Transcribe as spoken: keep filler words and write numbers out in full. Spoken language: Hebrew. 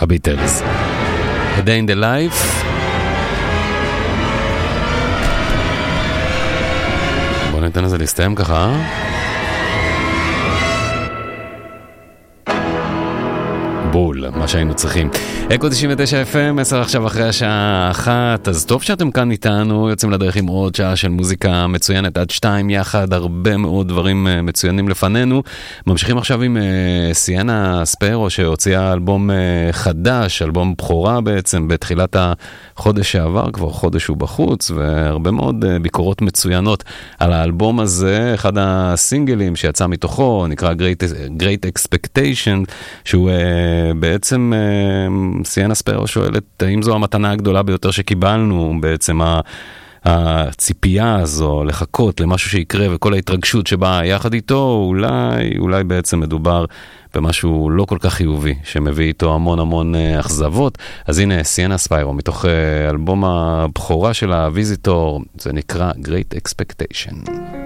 הביטלס. A Day in the Life. בואו ניתן לזה להסתיים ככה, אה? בול, מה שהיינו צריכים. אקו תשעים ותשע אף אם, עשר עכשיו אחרי השעה אחת, אז טוב שאתם כאן איתנו, יוצאים לדרך עם עוד שעה של מוזיקה מצוינת עד שתיים יחד, הרבה מאוד דברים מצוינים לפנינו. ממשיכים עכשיו עם סיאנה ספיירו, שהוציאה אלבום חדש, אלבום בחורה בעצם, בתחילת החודש שעבר, כבר חודש הוא בחוץ, והרבה מאוד ביקורות מצוינות על האלבום הזה. אחד הסינגלים שיצא מתוכו, נקרא Great, Great Expectation, שהוא בעצם סיאנה ספיירו שואלת, האם זו המתנה הגדולה ביותר שקיבלנו, בעצם הציפייה הזו לחכות למשהו שיקרה וכל ההתרגשות שבאה יחד איתו, אולי, אולי בעצם מדובר במשהו לא כל כך חיובי, שמביא איתו המון המון אכזבות. אז הנה סיאנה ספיירו, מתוך אלבום הבכורה של הוויזיטור, זה נקרא Great Expectation.